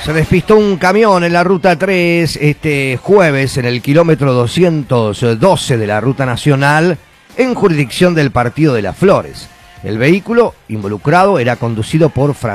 Se despistó un camión en la ruta 3 este jueves en el kilómetro 212 de la ruta nacional en jurisdicción del Partido de las Flores. El vehículo involucrado era conducido por